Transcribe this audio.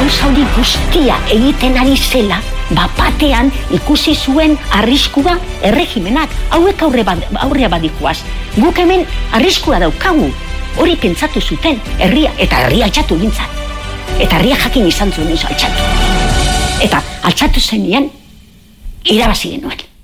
gauza hori guztia egiten ari zela, bapatean ikusi zuen arriskua erregimenak, hauek aurrea badikoaz. Guk hemen arriskua daukagu, hori pentsatu zuten, herria altxatu gintzat. Eta herria jakin izan zuen altxatu. Eta altxatu zenean, irabazi genuen.